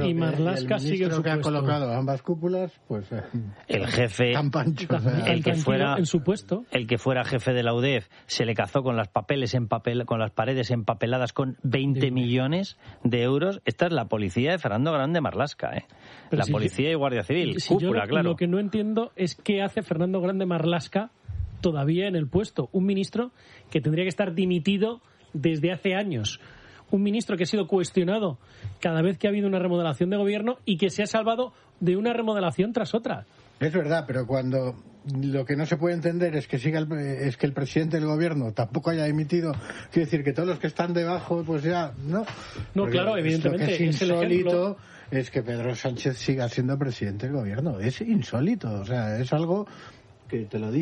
y Marlaska sigue en su que ha puesto. colocado ambas cúpulas, pues el jefe, tan pancho, o sea, el que fuera en su puesto, el que fuera jefe de la UDEF se le cazó con las con las paredes empapeladas con 20 millones de euros. Esta es la policía de Fernando Grande Marlaska, la policía y Guardia Civil, cúpula, claro. Lo que no entiendo es qué hace Fernando Grande Marlaska todavía en el puesto, un ministro que tendría que estar dimitido desde hace años. Un ministro que ha sido cuestionado cada vez que ha habido una remodelación de gobierno y que se ha salvado de una remodelación tras otra. Es verdad, pero cuando lo que no se puede entender es que es que el presidente del gobierno tampoco haya dimitido, quiere decir que todos los que están debajo, pues ya, ¿no? No, porque claro, evidentemente. Lo que es insólito es que Pedro Sánchez siga siendo presidente del gobierno. Es insólito, o sea, es algo que te lo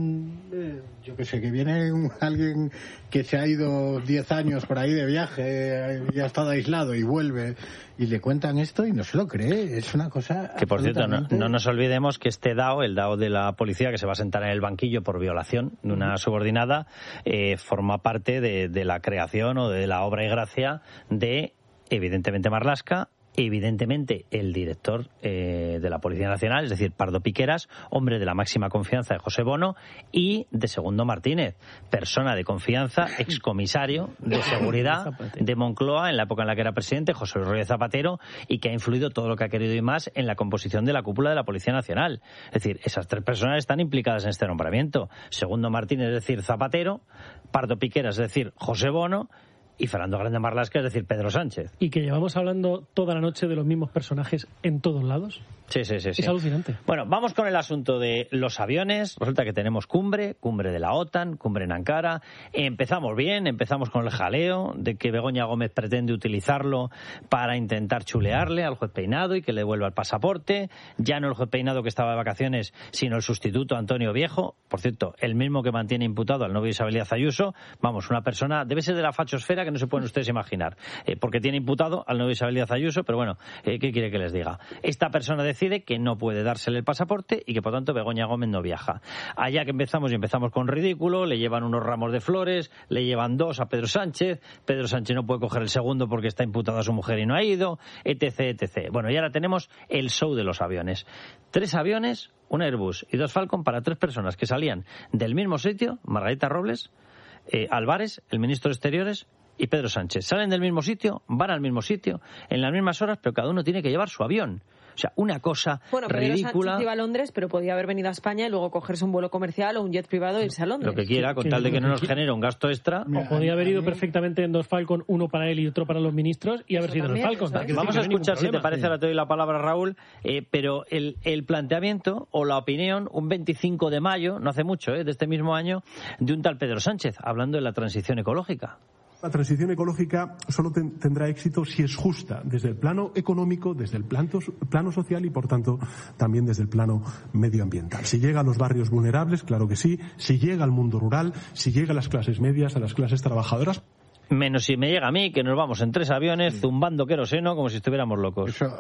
dicen, yo que sé, que viene alguien que se ha ido 10 años por ahí de viaje y ha estado aislado y vuelve y le cuentan esto y no se lo cree. Es una cosa que, por cierto, no nos olvidemos que este DAO, el DAO de la policía, que se va a sentar en el banquillo por violación de una subordinada, forma parte de la creación o de la obra y gracia de, evidentemente, Marlaska, evidentemente el director de la Policía Nacional, es decir, Pardo Piqueras, hombre de la máxima confianza de José Bono, y de Segundo Martínez, persona de confianza, excomisario de seguridad de Moncloa en la época en la que era presidente, José Luis Rodríguez Zapatero, y que ha influido todo lo que ha querido y más en la composición de la cúpula de la Policía Nacional. Es decir, esas tres personas están implicadas en este nombramiento. Segundo Martínez, es decir, Zapatero; Pardo Piqueras, es decir, José Bono; y Fernando Grande Marlaska, es decir, Pedro Sánchez. Y que llevamos hablando toda la noche de los mismos personajes en todos lados. Sí. Es alucinante. Bueno, vamos con el asunto de los aviones. Resulta que tenemos cumbre de la OTAN, cumbre en Ankara. Empezamos bien, empezamos con el jaleo de que Begoña Gómez pretende utilizarlo para intentar chulearle al juez Peinado y que le devuelva el pasaporte. Ya no el juez Peinado que estaba de vacaciones, sino el sustituto Antonio Viejo. Por cierto, el mismo que mantiene imputado al novio de Isabel Díaz Ayuso. Vamos, una persona, debe ser de la fachosfera que no se pueden ustedes imaginar. Porque tiene imputado al novio de Isabel Díaz Ayuso, pero bueno, ¿qué quiere que les diga? Esta persona decide que no puede dársele el pasaporte y que por tanto Begoña Gómez no viaja. Allá que empezamos con ridículo, le llevan unos ramos de flores, le llevan 2 a Pedro Sánchez no puede coger el segundo porque está imputado a su mujer y no ha ido, etc. Bueno, y ahora tenemos el show de los aviones. 3 aviones, un Airbus y 2 Falcon para 3 personas que salían del mismo sitio, Margarita Robles, Álvarez, el ministro de Exteriores, y Pedro Sánchez. Salen del mismo sitio, van al mismo sitio, en las mismas horas, pero cada uno tiene que llevar su avión. O sea, una cosa ridícula. Pedro Sánchez iba a Londres, pero podía haber venido a España y luego cogerse un vuelo comercial o un jet privado e irse a Londres. Lo que quiera, con tal de que no nos genere un gasto extra. O podía haber ido perfectamente en 2 Falcon, uno para él y otro para los ministros, y haber sido en el Falcon. Vamos a escuchar, si te parece, ahora te doy la palabra, Raúl, pero el planteamiento o la opinión, un 25 de mayo, no hace mucho, de este mismo año, de un tal Pedro Sánchez, hablando de la transición ecológica. La transición ecológica solo tendrá éxito si es justa desde el plano económico, desde el plano social y, por tanto, también desde el plano medioambiental. Si llega a los barrios vulnerables, claro que sí. Si llega al mundo rural, si llega a las clases medias, a las clases trabajadoras. Menos si me llega a mí, que nos vamos en 3 aviones zumbando queroseno como si estuviéramos locos. Eso,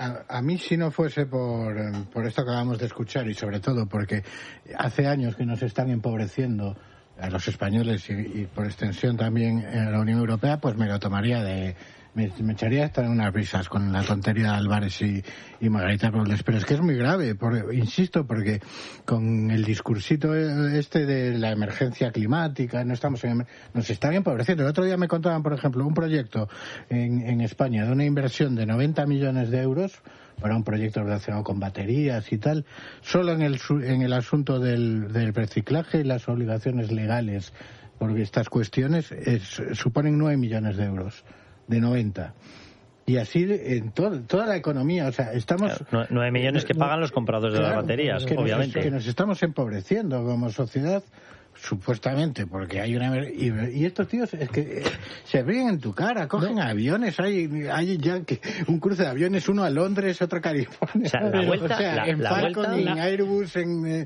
a mí, si no fuese por esto que acabamos de escuchar, y sobre todo porque hace años que nos están empobreciendo a los españoles y por extensión también a la Unión Europea, pues me lo tomaría me echaría hasta unas risas con la tontería de Álvarez y Margarita Robles, pero es que es muy grave, insisto, porque con el discursito este de la emergencia climática, nos están empobreciendo. El otro día me contaban, por ejemplo, un proyecto en España de una inversión de 90 millones de euros para un proyecto relacionado con baterías y tal, solo en el asunto del reciclaje y las obligaciones legales, porque estas cuestiones suponen 9 millones de euros, de 90. Y así en toda la economía, o sea, estamos... Claro, 9 millones que pagan los compradores de las baterías, obviamente. Que nos estamos empobreciendo como sociedad, supuestamente, porque hay una... Y estos tíos es que se ríen en tu cara, cogen aviones, hay ya un cruce de aviones, uno a Londres, otro a California. O sea, la vuelta, en Falcon, en Airbus, en...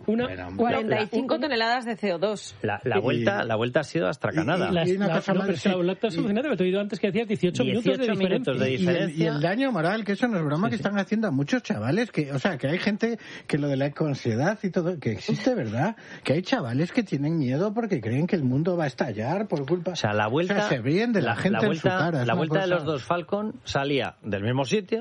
45 toneladas de CO2. La vuelta ha sido astracanada. La vuelta es alucinante, pero te he oído antes que decías 18 minutos de diferencia. Y el daño moral, que eso no es broma, que están haciendo a muchos chavales, que hay gente que lo de la ecoansiedad y todo, que existe, ¿verdad? Que hay chavales que tienen miedo porque creen que el mundo va a estallar por culpa... O sea, la vuelta... se ríen de la gente en su cara. La vuelta de los 2 Falcon salía del mismo sitio,